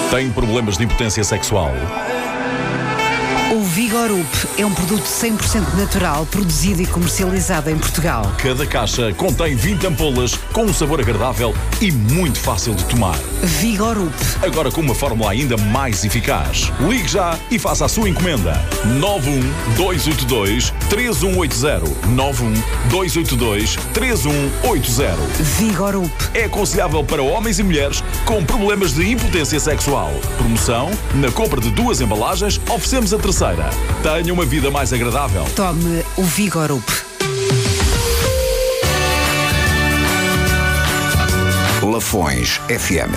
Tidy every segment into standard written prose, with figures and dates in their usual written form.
Tem problemas de impotência sexual? O Vigorup é um produto 100% natural, produzido e comercializado em Portugal. Cada caixa contém 20 ampolas com um sabor agradável e muito fácil de tomar. Vigorup. Agora com uma fórmula ainda mais eficaz. Ligue já e faça a sua encomenda. 91282-3180. 91282-3180. Vigorup. É aconselhável para homens e mulheres com problemas de impotência sexual. Promoção: na compra de 2 embalagens, oferecemos a terceira. Tenha uma vida mais agradável. Tome o Vigorup. Lafões FM.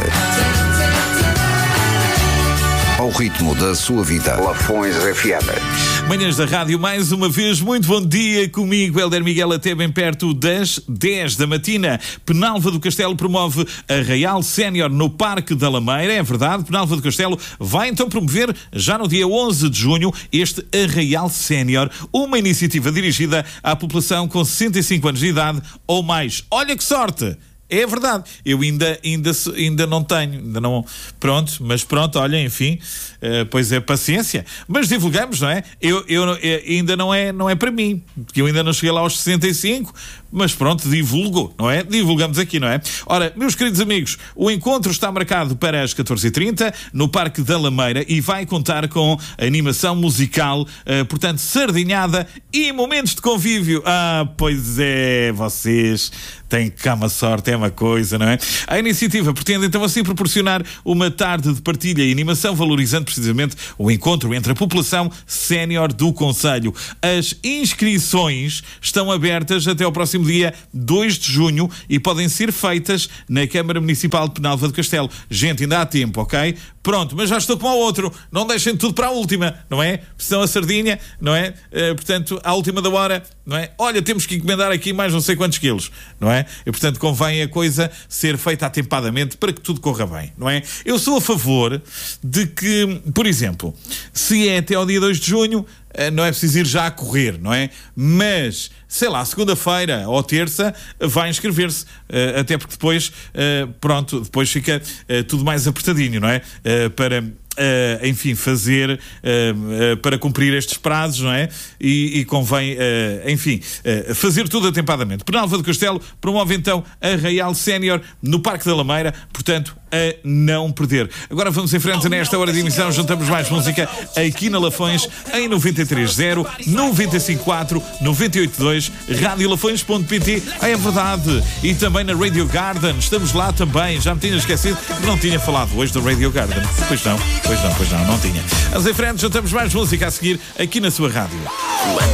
Ao ritmo da sua vida. Lafões FM. Manhãs da Rádio, mais uma vez, muito bom dia comigo, Hélder Miguel, até bem perto das 10 da matina. Penalva do Castelo promove Arraial Sénior no Parque da Lameira, é verdade, Penalva do Castelo vai então promover, já no dia 11 de junho, este Arraial Sénior, uma iniciativa dirigida à população com 65 anos de idade ou mais. Olha que sorte! É verdade, eu ainda não tenho, ainda não, pronto, mas pronto, olha, enfim, pois é, paciência, mas divulgamos, não é? Eu ainda não é para mim, porque eu ainda não cheguei lá aos 65, mas pronto, divulgo, não é? Divulgamos aqui, não é? Ora, meus queridos amigos, o encontro está marcado para as 14h30 no Parque da Lameira e vai contar com animação musical, portanto, sardinhada e momentos de convívio. Ah, pois é, vocês têm cá uma sorte, é uma coisa, não é? A iniciativa pretende então assim proporcionar uma tarde de partilha e animação, valorizando precisamente o encontro entre a população sénior do concelho. As inscrições estão abertas até ao próximo dia 2 de junho e podem ser feitas na Câmara Municipal de Penalva do Castelo. Gente, ainda há tempo, ok? Pronto, mas já estou como ao outro. Não deixem tudo para a última, não é? Senão a sardinha, não é? Portanto, à última da hora, não é? Olha, temos que encomendar aqui mais não sei quantos quilos, não é? E, portanto, convém a coisa ser feita atempadamente para que tudo corra bem, não é? Eu sou a favor de que, por exemplo, se é até ao dia 2 de junho, não é preciso ir já a correr, não é? Mas, sei lá, segunda-feira ou terça vai inscrever-se, até porque depois, pronto, depois fica tudo mais apertadinho, não é? Para... enfim, fazer para cumprir estes prazos, não é? E convém, enfim, fazer tudo atempadamente. Penalva do Castelo promove então Arraial Sénior no Parque da Lameira, portanto, a não perder. Agora vamos em frente nesta hora de emissão, juntamos mais música aqui na Lafões em 93.0, 95.4, 98.2, radiolafões.pt, é verdade, e também na Radio Garden, estamos lá também, já me tinha esquecido, não tinha falado hoje da Radio Garden, pois não tinha. Vamos em frente, juntamos mais música a seguir aqui na sua rádio.